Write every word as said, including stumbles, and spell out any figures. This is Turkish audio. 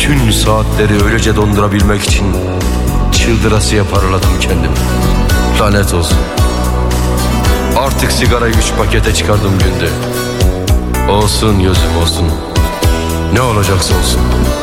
bütün saatleri öylece dondurabilmek için çıldırasıya paraladım kendimi. Lanet olsun. Artık sigarayı üç pakete çıkardım günde. Olsun gözüm olsun. Ne olacaksa olsun.